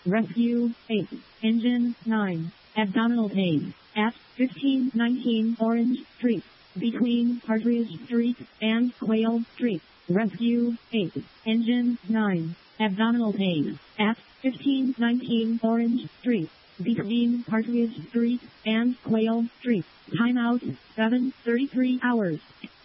Rescue 8. Engine 9. Abdominal pain. At 1519 Orange Street. Between Partridge Street and Quail Street. Rescue 8. Engine 9. Abdominal pain. At 1519 Orange Street. Between Partridge Street and Quail Street. Timeout 7:33 hours.